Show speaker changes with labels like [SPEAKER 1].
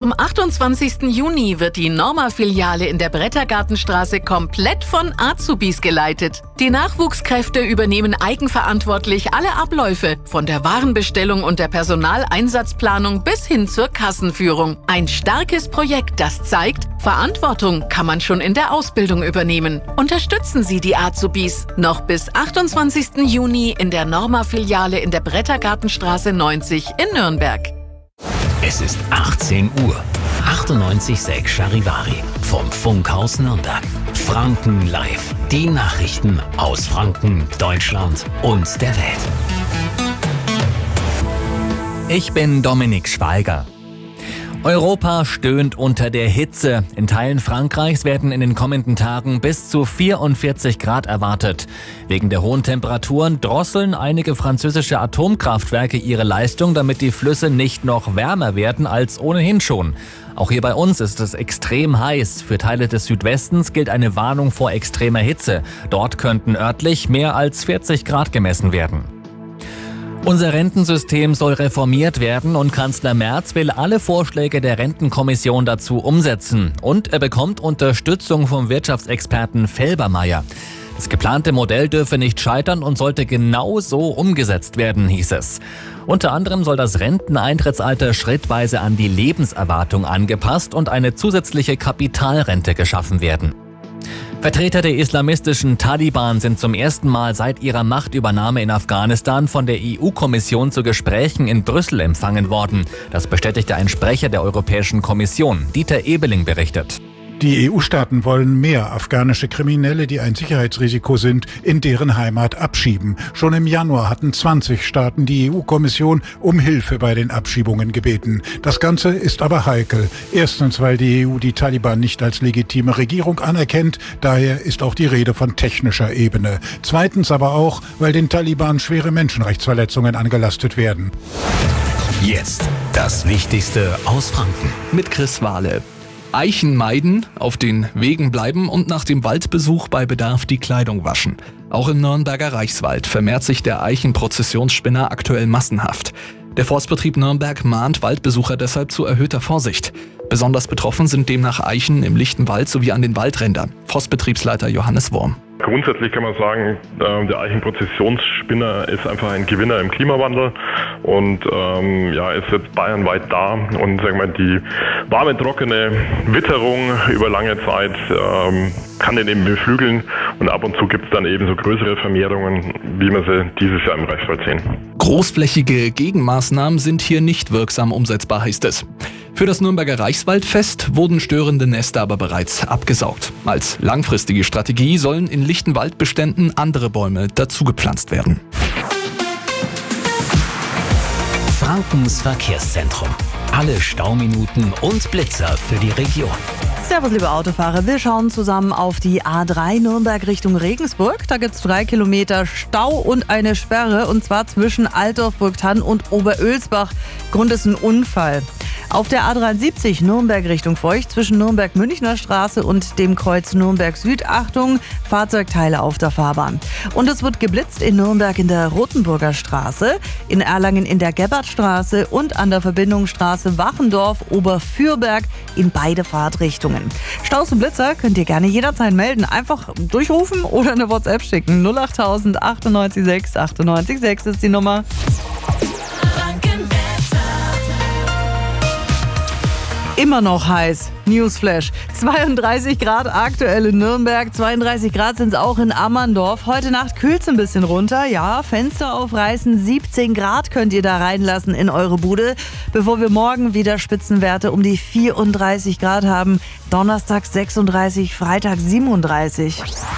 [SPEAKER 1] Zum 28. Juni wird die Norma-Filiale in der Brettergartenstraße komplett von Azubis geleitet. Die Nachwuchskräfte übernehmen eigenverantwortlich alle Abläufe, von der Warenbestellung und der Personaleinsatzplanung bis hin zur Kassenführung. Ein starkes Projekt, das zeigt, Verantwortung kann man schon in der Ausbildung übernehmen. Unterstützen Sie die Azubis. Noch bis 28. Juni in der Norma-Filiale in der Brettergartenstraße 90 in Nürnberg.
[SPEAKER 2] Es ist 18 Uhr. 98,6 Charivari vom Funkhaus Nürnberg. Franken live. Die Nachrichten aus Franken, Deutschland und der Welt.
[SPEAKER 3] Ich bin Dominik Schweiger. Europa stöhnt unter der Hitze. In Teilen Frankreichs werden in den kommenden Tagen bis zu 44 Grad erwartet. Wegen der hohen Temperaturen drosseln einige französische Atomkraftwerke ihre Leistung, damit die Flüsse nicht noch wärmer werden als ohnehin schon. Auch hier bei uns ist es extrem heiß. Für Teile des Südwestens gilt eine Warnung vor extremer Hitze. Dort könnten örtlich mehr als 40 Grad gemessen werden. Unser Rentensystem soll reformiert werden und Kanzler Merz will alle Vorschläge der Rentenkommission dazu umsetzen. Und er bekommt Unterstützung vom Wirtschaftsexperten Felbermayr. Das geplante Modell dürfe nicht scheitern und sollte genau so umgesetzt werden, hieß es. Unter anderem soll das Renteneintrittsalter schrittweise an die Lebenserwartung angepasst und eine zusätzliche Kapitalrente geschaffen werden. Vertreter der islamistischen Taliban sind zum ersten Mal seit ihrer Machtübernahme in Afghanistan von der EU-Kommission zu Gesprächen in Brüssel empfangen worden. Das bestätigte ein Sprecher der Europäischen Kommission. Dieter Ebeling berichtet.
[SPEAKER 4] Die EU-Staaten wollen mehr afghanische Kriminelle, die ein Sicherheitsrisiko sind, in deren Heimat abschieben. Schon im Januar hatten 20 Staaten die EU-Kommission um Hilfe bei den Abschiebungen gebeten. Das Ganze ist aber heikel. Erstens, weil die EU die Taliban nicht als legitime Regierung anerkennt. Daher ist auch die Rede von technischer Ebene. Zweitens aber auch, weil den Taliban schwere Menschenrechtsverletzungen angelastet werden.
[SPEAKER 2] Jetzt das Wichtigste aus Franken.
[SPEAKER 5] Mit Chris Wahle. Eichen meiden, auf den Wegen bleiben und nach dem Waldbesuch bei Bedarf die Kleidung waschen. Auch im Nürnberger Reichswald vermehrt sich der Eichenprozessionsspinner aktuell massenhaft. Der Forstbetrieb Nürnberg mahnt Waldbesucher deshalb zu erhöhter Vorsicht. Besonders betroffen sind demnach Eichen im lichten Wald sowie an den Waldrändern. Forstbetriebsleiter Johannes Wurm.
[SPEAKER 6] Grundsätzlich kann man sagen, der Eichenprozessionsspinner ist einfach ein Gewinner im Klimawandel und ist jetzt bayernweit da und sagen wir, die warme, trockene Witterung über lange Zeit kann den eben beflügeln und ab und zu gibt es dann eben so größere Vermehrungen, wie wir sie dieses Jahr im Reichswald sehen.
[SPEAKER 5] Großflächige Gegenmaßnahmen sind hier nicht wirksam umsetzbar, heißt es. Für das Nürnberger Reichswaldfest wurden störende Nester aber bereits abgesaugt. Als langfristige Strategie sollen in lichten Waldbeständen andere Bäume dazugepflanzt werden.
[SPEAKER 2] Frankens Verkehrszentrum. Alle Stauminuten und Blitzer für die Region.
[SPEAKER 7] Servus, liebe Autofahrer. Wir schauen zusammen auf die A3 Nürnberg Richtung Regensburg. Da gibt es 3 Kilometer Stau und eine Sperre, und zwar zwischen Altdorf-Burgthann und Oberölsbach. Grund ist ein Unfall. Auf der A73 Nürnberg Richtung Feucht zwischen Nürnberg-Münchner Straße und dem Kreuz Nürnberg Süd. Achtung, Fahrzeugteile auf der Fahrbahn. Und es wird geblitzt in Nürnberg in der Rotenburger Straße, in Erlangen in der Gebhardstraße und an der Verbindungsstraße Wachendorf-Oberfürberg in beide Fahrtrichtungen. Staus und Blitzer könnt ihr gerne jederzeit melden. Einfach durchrufen oder eine WhatsApp schicken. 08000 98 6 98 6 ist die Nummer. Immer noch heiß. Newsflash. 32 Grad aktuell in Nürnberg, 32 Grad sind es auch in Ammerndorf. Heute Nacht kühlt es ein bisschen runter. Ja, Fenster aufreißen, 17 Grad könnt ihr da reinlassen in eure Bude, bevor wir morgen wieder Spitzenwerte um die 34 Grad haben. Donnerstag 36, Freitag 37.